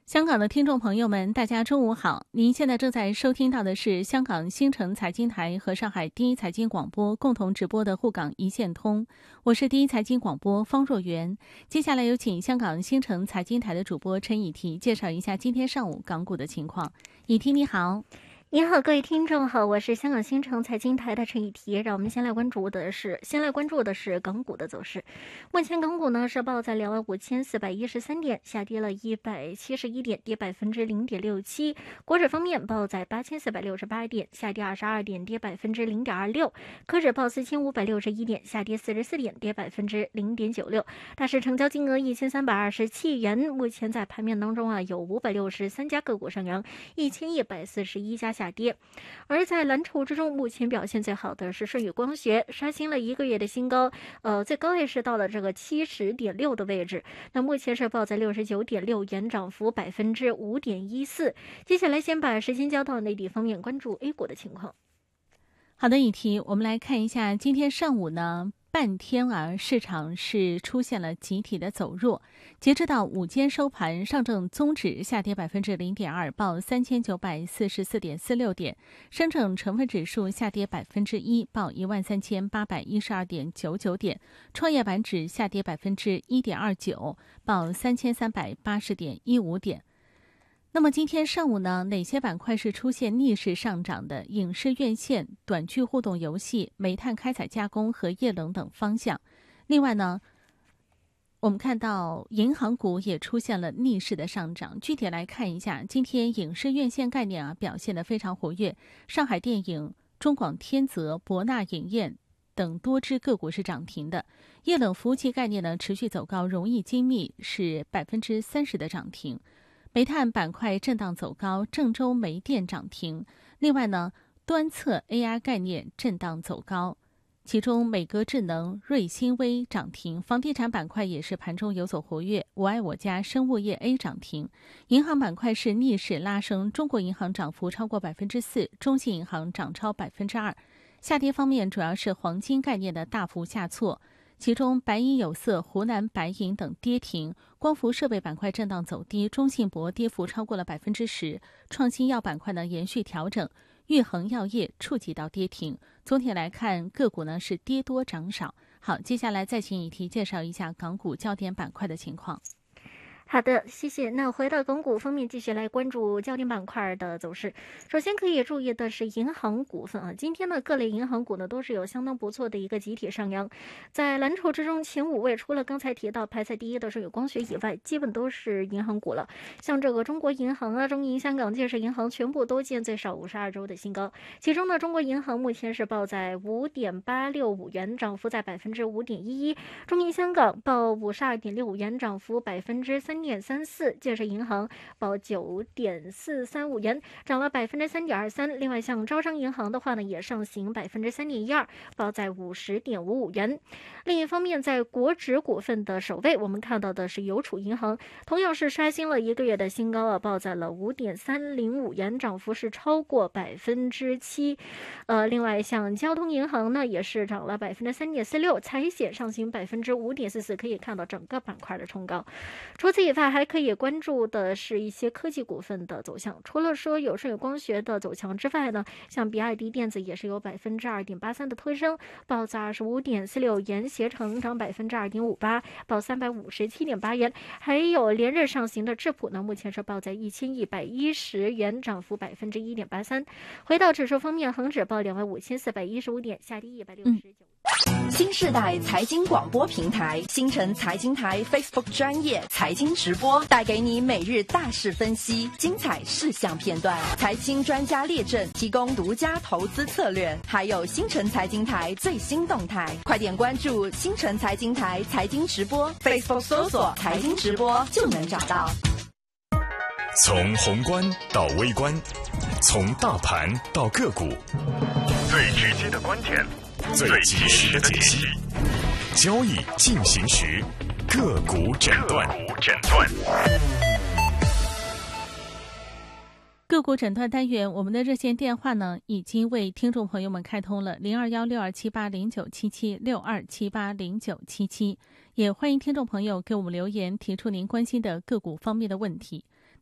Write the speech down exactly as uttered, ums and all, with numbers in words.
香港的听众朋友们，大家中午好！您现在正在收听到的是香港新城财经台和上海第一财经广播共同直播的沪港一线通，我是第一财经广播方若媛。接下来有请香港新城财经台的主播陈以提介绍一下今天上午港股的情况。以提你好。 您好，各位听众好，我是香港新城财经台的陈以提。让我们先来关注的是，先来关注的是港股的走势。目前港股呢是报在两万五千四百一十三点，下跌了一百七十一点，跌百分之零点六七。国指方面报在八千四百六十八点，下跌二十二点，跌百分之零点二六。科指报四千五百六十一点，下跌四十四点，跌百分之零点九六。大市成交金额一千三百二十七亿元。目前在盘面当中啊，有五百六十三家个股上扬，一千一百四十一家下。下跌，而在蓝筹之中，目前表现最好的是舜宇光学，刷新了一个月的新高，呃，最高也是到了这个七十点六的位置。那目前是报在六十九点六元，涨幅百分之五点一四。接下来先把时间交到内地方面，关注 A 股的情况。 好的，以提，我们来看一下今天上午呢。半天啊，市场是出现了集体的走弱。截止到午间收盘，上证综指下跌百分之零点二，报三千九百四十四点四六点；深证成分指数下跌百分之一，报一万三千八百一十二点九九点；创业板指下跌百分之一点二九，报三千三百八十点一五点。那么今天上午呢，哪些板块是出现逆势上涨的？影视院线、短剧互动游戏、煤炭开采加工和液冷等方向。另外呢，我们看到银行股也出现了逆势的上涨。具体来看一下，今天影视院线概念啊表现得非常活跃，上海电影、中广天泽、博纳影业等多只个股是涨停的。液冷服务器概念呢持续走高，荣易精密是百分之三十的涨停。煤炭板块震荡走高，郑州煤电涨停。另外呢，端测 A I 概念震荡走高，其中美格智能、瑞新微涨停。房地产板块也是盘中有所活跃，我爱我家、生物业 A 涨停。银行板块是逆势拉升，中国银行涨幅超过百分之四，中信银行涨超百分之二。下跌方面主要是黄金概念的大幅下挫。其中白银有色、湖南白银等跌停，光伏设备板块震荡走低，中信博跌幅超过了百分之十，创新药板块呢延续调整，玉衡药业触及到跌停。总体来看，个股呢是跌多涨少。好，接下来再请以提介绍一下港股焦点板块的情况。 好的，谢谢。那回到港股方面，继续来关注焦点板块的走势。首先可以注意的是银行股份啊，今天的各类银行股呢都是有相当不错的一个集体上扬。在蓝筹之中，前五位除了刚才提到排在第一的是有光学以外，基本都是银行股了。像这个中国银行啊、中银香港建设银行全部都见最少五十二周的新高。其中呢，中国银行目前是报在五点八六五元，涨幅在百分之五点一一；中银香港报五十二点六五元，涨幅百分之三点三四，建设银行报九点四三五元，涨了百分之三点二三。另外，像招商银行的话呢，也上行百分之三点一二，报在五十点五五元。另一方面，在国指股份的首位，我们看到的是邮储银行，同样是刷新了一个月的新高啊，报在了五点三零五元，涨幅是超过百分之七。呃，另外像交通银行呢，也是涨了百分之三点四六，财险上行百分之五点四四，可以看到整个板块的冲高。除此以外，还可以关注的是一些科技股份的走向。除了说有舜宇光学的走强之外呢，像比亚迪电子也是有百分之二点八三的推升，报在二十五点四六元，携程涨百分之二点五八，报三百五十七点八元。还有连日上行的智普呢，目前是报在一千一百一十元，涨幅百分之一点八三。回到指数方面，恒指报两万五千四百一十五点，下跌一百六十九。 新世代财经广播平台新城财经台 Facebook 专业财经直播，带给你每日大事分析、精彩事项片段、财经专家列阵，提供独家投资策略，还有新城财经台最新动态。快点关注新城财经台财经直播 Facebook 搜索财经直播就能找到。 从宏观到微观，从大盘到个股，最直接的观点，最及时的解析，交易进行时，个股诊断。个股诊断。 个股诊断单元，我们的热线电话呢已经为听众朋友们开通了零二幺六二七八零九七七六二七八零九七七，也欢迎听众朋友给我们留言，提出您关心的个股方面的问题。